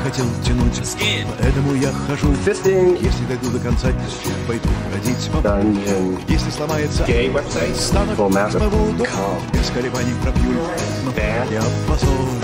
хотел тянуть, поэтому я хожу. Fisting. Если дойду до конца, пойду бродить по Dungeon. Если сломается Gay website. станок, Full massive. по воду, Calm. без колебаний пробью. Bad. Я позор.